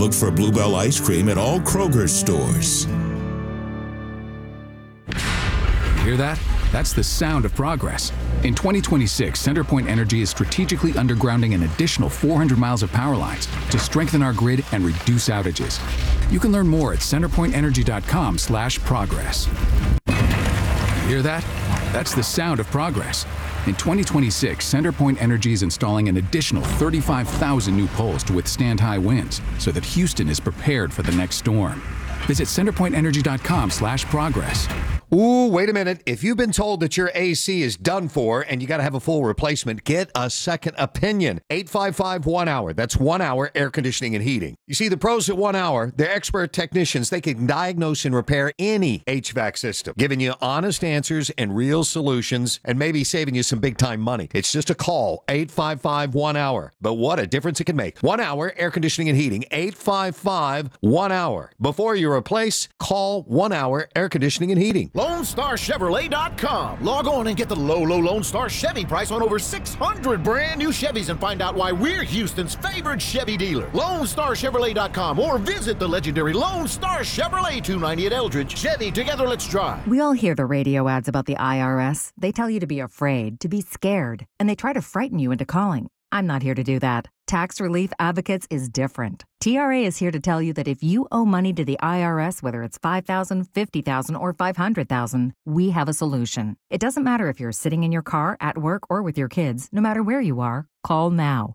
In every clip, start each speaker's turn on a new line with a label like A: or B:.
A: Look for Bluebell ice cream at all Kroger stores.
B: Hear that? That's the sound of progress. In 2026, CenterPoint Energy is strategically undergrounding an additional 400 miles of power lines to strengthen our grid and reduce outages. You can learn more at centerpointenergy.com/progress. Hear that? That's the sound of progress. In 2026, CenterPoint Energy is installing an additional 35,000 new poles to withstand high winds so that Houston is prepared for the next storm. Visit centerpointenergy.com/progress.
C: Ooh, wait a minute. If you've been told that your AC is done for and you got to have a full replacement, get a second opinion. 855-1-HOUR. That's 1 hour air conditioning and heating. You see, the pros at 1 hour, they're expert technicians. They can diagnose and repair any HVAC system, giving you honest answers and real solutions and maybe saving you some big-time money. It's just a call, 855-1-HOUR. But what a difference it can make. 1 hour air conditioning and heating, 855-1-HOUR. Before you replace, call 1 hour air conditioning and heating.
D: LoneStarChevrolet.com. Log on and get the low Lone Star Chevy price on over 600 brand new Chevys and find out why we're Houston's favorite Chevy dealer. LoneStarChevrolet.com or visit the legendary Lone Star Chevrolet, 290 at Eldridge. Chevy, together let's drive.
E: We all hear the radio ads about the IRS. They tell you to be afraid, to be scared, and they try to frighten you into calling. I'm not here to do that. Tax Relief Advocates is different. TRA is here to tell you that if you owe money to the IRS, whether it's $5,000, $50,000, or $500,000, we have a solution. It doesn't matter if you're sitting in your car, at work, or with your kids. No matter where you are, call now.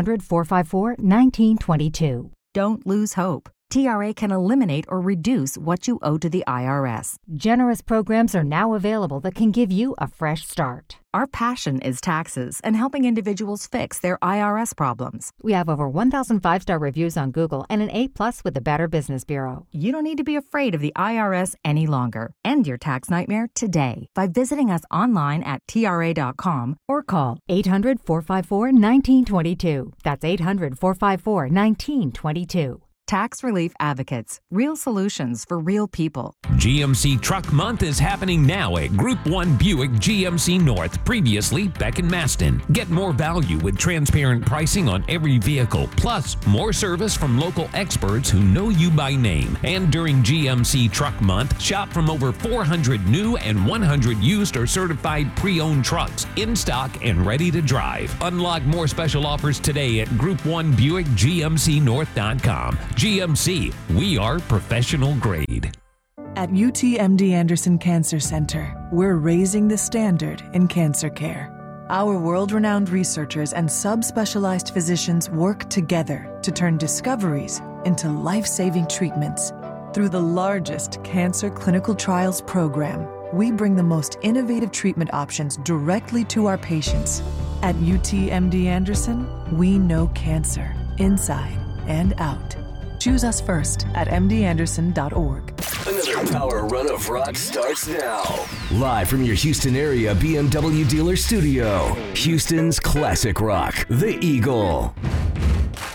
F: 800-454-1922.
E: Don't lose hope. TRA can eliminate or reduce what you owe to the IRS.
F: Generous programs are now available that can give you a fresh start.
E: Our passion is taxes and helping individuals fix their IRS problems.
F: We have over 1,000 5-star reviews on Google and an A+ with the Better Business Bureau.
E: You don't need to be afraid of the IRS any longer. End your tax nightmare today by visiting us online at TRA.com
F: or call 800-454-1922. That's 800-454-1922.
E: Tax Relief Advocates. Real solutions for real people.
G: GMC Truck Month is happening now at Group 1 Buick GMC North, previously Beck and Maston. Get more value with transparent pricing on every vehicle, plus more service from local experts who know you by name. And during GMC Truck Month, shop from over 400 new and 100 used or certified pre-owned trucks in stock and ready to drive. Unlock more special offers today at Group 1 Buick GMCNorth.com. GMC, we are professional grade.
H: At UTMD Anderson Cancer Center, we're raising the standard in cancer care. Our world-renowned researchers and subspecialized physicians work together to turn discoveries into life-saving treatments. Through the largest cancer clinical trials program, we bring the most innovative treatment options directly to our patients. At UTMD Anderson, we know cancer, inside and out. Choose us first at mdanderson.org.
I: Another Power Run of Rock starts now. Live from your Houston area BMW dealer studio, Houston's classic rock, The Eagle.